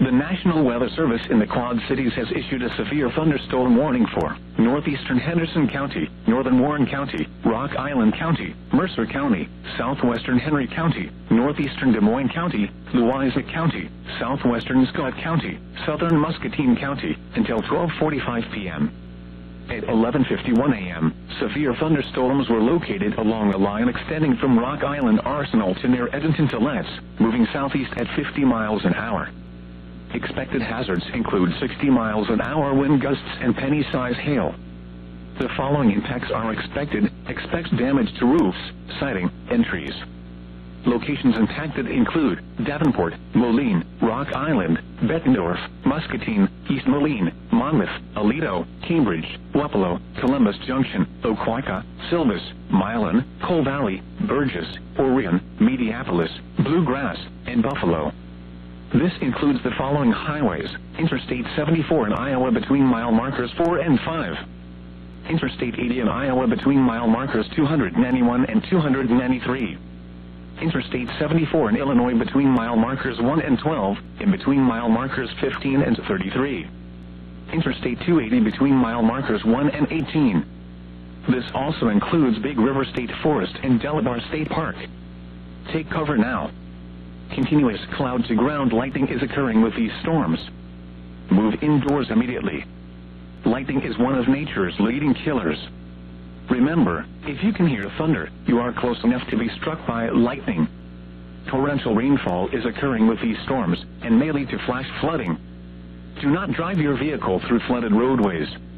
The National Weather Service in the Quad Cities has issued a severe thunderstorm warning for northeastern Henderson County, northern Warren County, Rock Island County, Mercer County, southwestern Henry County, northeastern Des Moines County, Louisa County, southwestern Scott County, southern Muscatine County, until 12:45 p.m. At 11:51 a.m., severe thunderstorms were located along a line extending from Rock Island Arsenal to near Edenton to Letts, moving southeast at 50 miles an hour. Expected hazards include 60 miles an hour wind gusts and penny-size hail. The following impacts are expected. Expect damage to roofs, siding, and trees. Locations impacted include Davenport, Moline, Rock Island, Bettendorf, Muscatine, East Moline, Monmouth, Aledo, Cambridge, Wapello, Columbus Junction, Oquawka, Silvis, Milan, Coal Valley, Burgess, Orion, Mediapolis, Bluegrass, and Buffalo. This includes the following highways: Interstate 74 in Iowa between mile markers 4 and 5. Interstate 80 in Iowa between mile markers 291 and 293. Interstate 74 in Illinois between mile markers 1 and 12, and between mile markers 15 and 33. Interstate 280 between mile markers 1 and 18. This also includes Big River State Forest and Delabar State Park. Take cover now. Continuous cloud-to-ground lightning is occurring with these storms. Move indoors immediately. Lightning is one of nature's leading killers. Remember, if you can hear thunder, you are close enough to be struck by lightning. Torrential rainfall is occurring with these storms, and may lead to flash flooding. Do not drive your vehicle through flooded roadways.